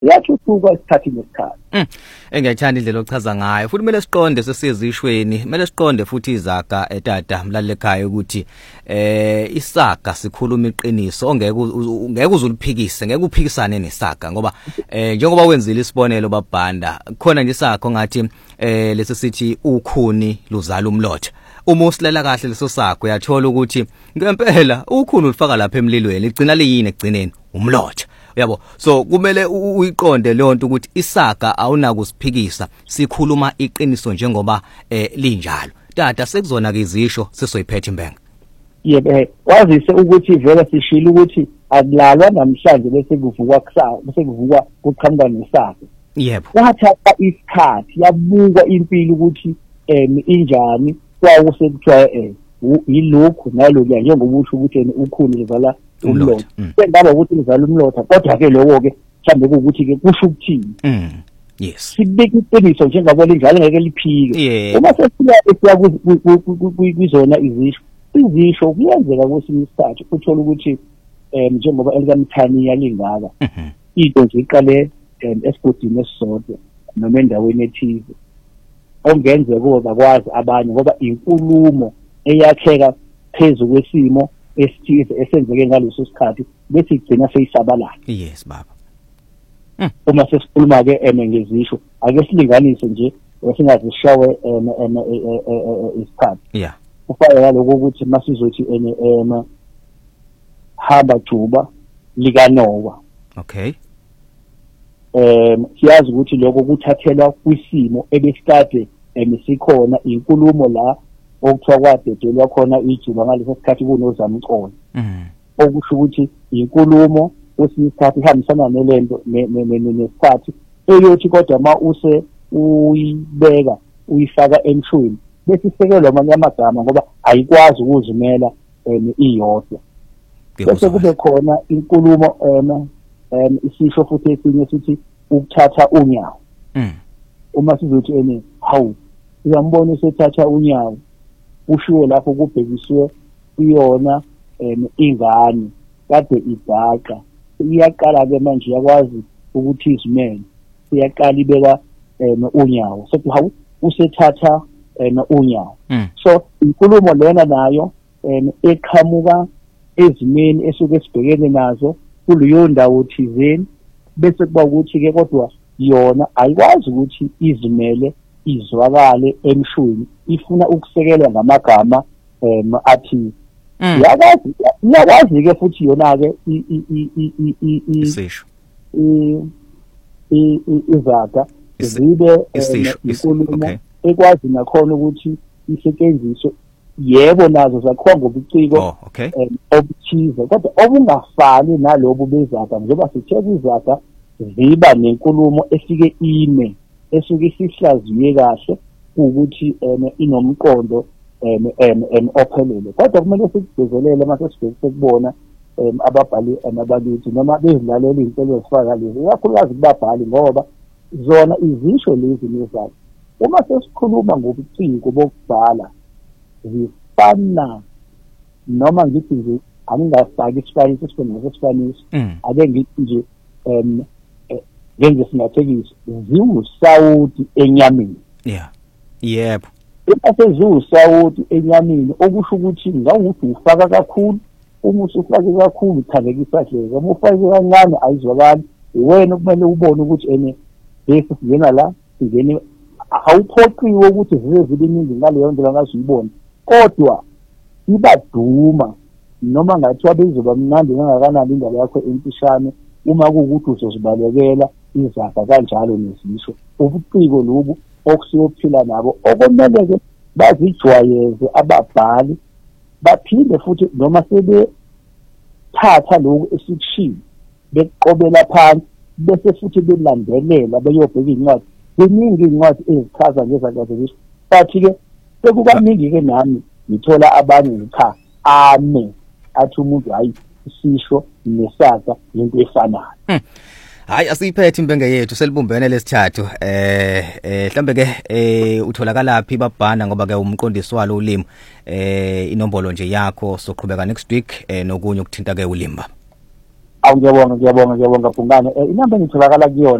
iyathuthuka isikhathi nesikhathi. Engiyayithanda indlela ochaza ngayo futhi kumele siqonde sesizishweni, kumele siqonde futhi izaga etata mlalele ekhaya ukuthi isaga sikhuluma iqiniso ongeke uzuliphikise, ngeke uphikisane nesaga ngoba njengoba wenzile isibonelo babhanda khona nje isakho ngathi lesi sithi ukhuni luzala umlotha. Uma usilela kahle leso sakho uyathola ukuthi ngempela ukhuni ulifaka lapha emlilweni igcina liyini egcineni umlotha. Uyabo, so kumele uyiqonde le nto ukuthi isaga awunakusiphikisa, sikhuluma iqiniso njengoba linjalo. Tata sekuzona ke izisho sesoyiphethe imbenga. Yebo, wazise ukuthi vele sishilo ukuthi akulalwa namhlanje bese kuvukwa kusasa, bese kuvukwa kuqhamuka nesaga. Yebo. Wathatha isikhathi yabukwa impilo ukuthi injani kwakusekuthiwa yilokhu nalokhu njengoba usho ukuthi ukhuni livala umlotha. Sengaba ukuthi livala umlotha kodwa ke lokho ke mhlambe ukuthi ke kusho ukuthini. Yes. Sibeke iqiniso njengabo linjalo ngeke liphike. Uma sesiya kwizona izisho kuyenzeka kwesinye isikhathi uthola ukuthi njengoba elikaMthaniya lingaka into nje iqale esigodini esisodwa noma endaweni ethize ongenzeka ukuba kwazi abanye ngoba inkulumo eyakheka phezulu kwesimo esithize esenzeke ngaleso sikhathi bese igcina seyisabalala. Yes baba. Uma sesikhuluma ke ngezisho ake silinganise nje singazishawe isikhathi. Yeah. Ufake lokho ukuthi masizothi hamba juba likaNoah. Okay. Siyazi ukuthi lokho kuthathelwa kwisimo ebesikade sikhona inkulumo la okuthiwa kwadedelwa khona ijuba ngaleso sikhathi kunozamcolo. Okusho ukuthi inkulumo kwesinye isikhathi ihambisana nelento nesikhathi eyothi kodwa ma uyibeka uyifaka emshweni bese isekelwa amanye amagama ngoba ayikwazi ukuzimela iyodwa. Bese kube khona inkulumo isisho futhi esinye sithi ukuthatha unyawo. Uma sizothi hawu uyambona usethatha unyawo ushiwe lapho kubhekiswe kuyona ingane kade idaqa iyaqala ke manje yakwazi ukuthi izimele iyaqala ibeka unyawo sethi hawu usethatha unyawo. So inkulumo lena nayo eqhamuka ezimeni esuke sibhekene nazo kuleyo ndawo thizeni bese kuba ukuthi ke kodwa yona ayikwazi ukuthi izimele izwakale emshweni ifuna ukusekelwa ngamagama athi yakwazi ke futhi yona ke isisho izaga zibe inkulumo ekwazi nakhona ukuthi isetshenziswe yebo nazo zakhona ngobuciko obuthize kodwa obungafani nalobu bezaga njengoba sithethe izaga ziba nenkulumo efike ime esuke isihlaziye kahle ukuthi inomqondo ophelele kodwa kumele sikugezelele mase sibhekise kubona ababhali abakithi noma bezilalela izinto ezifaka lezi ikakhulukazi kubabhali ngoba zona izisho lezi nezaga uma sesikhuluma ngobuciko bokubhala zifana noma ngithi nje angingafaki isifaniso esifaniso ake ngithi nje ngenze singathekisi ziwusawuti enyameni. Yebo. Uma seziwusawuti enyameni okusho ukuthi ngawuthi ufaka kakhulu uma usufake kakhulu uthandekisa hle uma ufake kancane ayizwakali wena kumele ubone ukuthi bese singena la singene awuphoqiwe ukuthi zize zibiningi ngaleyo ndlela ngazuyibona kodwa ibaduma noma ngathiwa bezoba mnandi kangakanani indaba yakho empishane uma kuwukuthi uzozibalekela izaga kanjalo nezisho ubuciko lobu okusiyophila nabo okumele ke bazijwayeze ababhali baphinde futhi noma sebethatha lokho esikushilo beqobela phansi bese futhi belandelela beyobheka incwadi kuningi incwadi ezichaza ngezaga zezisho bathi ke sekukaningi ke nami ngithola abanye ngicha athi umuntu hayi isisho nesaga into efanayo. Hayi asiyiphethe imbenge yethu selibumbene lesithathu mhlambe ke utholakala phi babhana ngoba ke umqondisi walo ulimi inombolo nje yakho soqhubeka next week nokunye ukuthinta ke ulimba. Awu ngiyabonga Bhungane. Inamba engitholakala kuyona